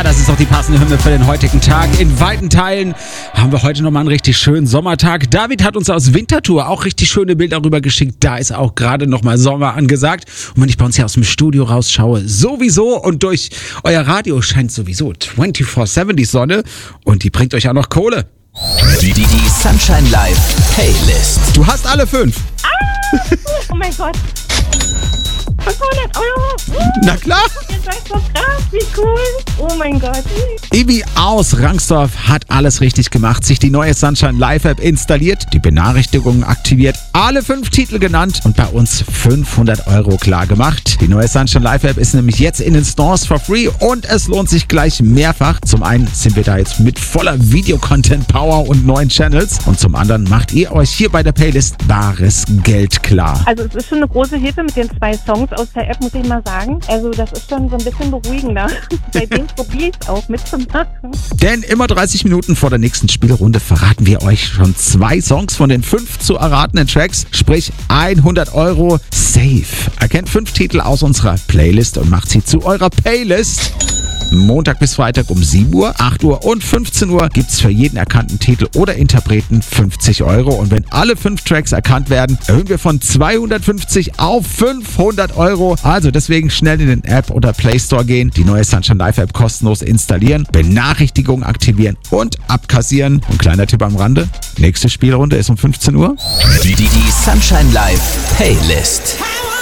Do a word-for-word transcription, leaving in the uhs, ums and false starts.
das ist doch die passende Hymne für den heutigen Tag. In weiten Teilen haben wir heute nochmal einen richtig schönen Sommertag. David hat uns aus Winterthur auch richtig schöne Bilder rüber geschickt. Da ist auch gerade nochmal Sommer angesagt. Und wenn ich bei uns hier aus dem Studio rausschaue, sowieso, und durch euer Radio scheint sowieso vierundzwanzig sieben die Sonne, und die bringt euch auch noch Kohle. Die, die, die Sunshine Live Playlist. Du hast alle fünf. Ah, oh mein Gott. fünfhundert Euro. Na klar. Ihr seid so krass, wie cool. Oh mein Gott. Ibi aus Rangsdorf hat alles richtig gemacht, sich die neue Sunshine Live App installiert, die Benachrichtigungen aktiviert, alle fünf Titel genannt und bei uns fünfhundert Euro klar gemacht. Die neue Sunshine Live App ist nämlich jetzt in den Stores for free und es lohnt sich gleich mehrfach. Zum einen sind wir da jetzt mit voller Videocontent-Power und neuen Channels, und zum anderen macht ihr euch hier bei der Playlist bares Geld klar. Also es ist schon eine große Hilfe mit den zwei Songs aus der App, muss ich mal sagen. Also das ist schon so ein bisschen beruhigender. Bei dem probiere ich es auch mitzumachen. Denn immer dreißig Minuten vor der nächsten Spielrunde verraten wir euch schon zwei Songs von den fünf zu erratenden Tracks, sprich hundert Euro safe. Erkennt fünf Titel aus unserer Playlist und macht sie zu eurer Playlist. Montag bis Freitag um sieben Uhr, acht Uhr und fünfzehn Uhr gibt's für jeden erkannten Titel oder Interpreten fünfzig Euro. Und wenn alle fünf Tracks erkannt werden, erhöhen wir von zweihundertfünfzig auf fünfhundert Euro. Also deswegen schnell in den App oder Play Store gehen, die neue Sunshine Live App kostenlos installieren, Benachrichtigungen aktivieren und abkassieren. Und kleiner Tipp am Rande, nächste Spielrunde ist um fünfzehn Uhr. Die, die, die Sunshine Live Playlist.